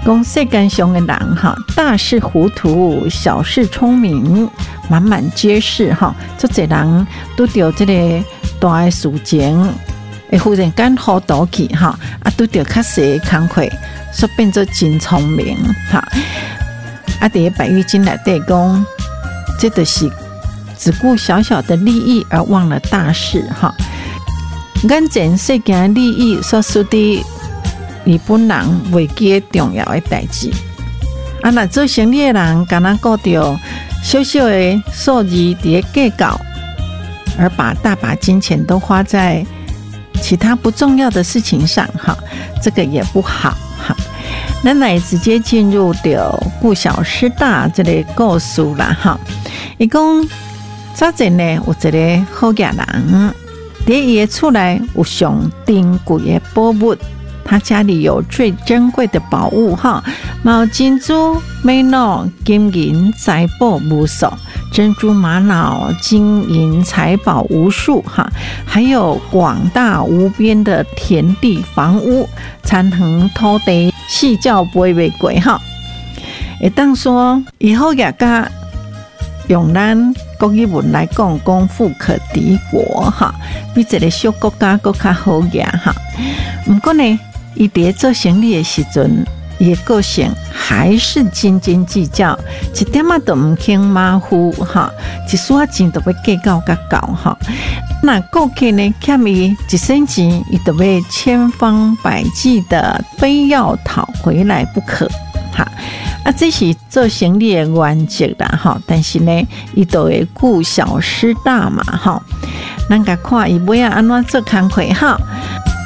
讲世间上的人哈，大事糊涂，小事聪明，满满皆是哈。这些人都有这个大的事情，会忽然间糊涂去哈，啊，都有较细的工课，所以变做真聪明哈。啊，在百喻经内底讲，这就是只顾小小的利益而忘了大事哈。眼前世间利益所属的。日本人袂记重要的代志，啊！那做生意的人，敢若顾着小小的数字伫计较，而把大把金钱都花在其他不重要的事情上，哈，这个也不好哈。咱来直接进入到顾小失大这个故事啦，哈。伊讲早前呢，有一个好家人，伫伊的厝内有上珍贵的宝物。他家里有最珍贵的宝物哈，毛金珠、美诺、金银财宝无数，珍珠玛瑙、金银财宝无数哈，还有广大无边的田地房屋，参横土地，四照飞袂过哈。会当说以后也甲用咱国语文来讲，讲富可敌国哈，比一个小国家更较好个哈。不过呢。伊伫做生意的时阵，伊的个性还是斤斤计较，一点仔都唔肯马虎哈，一丝钱都要计较甲高哈。那顾客呢欠伊一分钱，伊都要千方百计的非要讨回来不可哈。啊，这是做生意的原则啦哈，但是呢，伊都会顾小失大嘛哈。咱甲看伊尾仔安怎做工课哈。